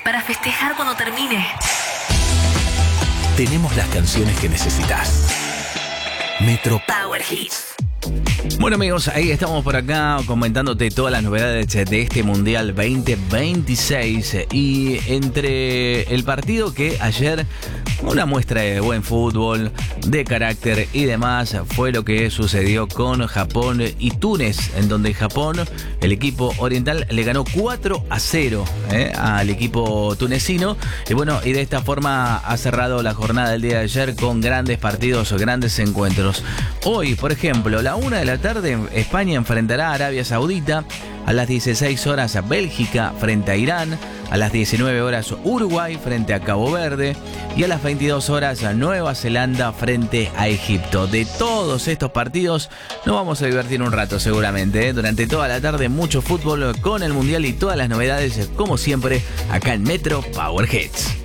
para festejar cuando termine. Tenemos las canciones que necesitas. Metro Power Hits. Bueno amigos, ahí estamos por acá comentándote todas las novedades de este Mundial 2026 y entre el partido que ayer, una muestra de buen fútbol, de carácter y demás, fue lo que sucedió con Japón y Túnez, en donde Japón, el equipo oriental, le ganó 4-0 al equipo tunecino y bueno, y de esta forma ha cerrado la jornada del día de ayer con grandes partidos, grandes encuentros. Hoy, por ejemplo, a la 1 de la tarde, España enfrentará a Arabia Saudita. A las 16 horas, Bélgica frente a Irán. A las 19 horas, Uruguay frente a Cabo Verde. Y a las 22 horas, Nueva Zelanda frente a Egipto. De todos estos partidos, nos vamos a divertir un rato seguramente. Durante toda la tarde, mucho fútbol con el Mundial y todas las novedades, como siempre, acá en Metro Power Hits.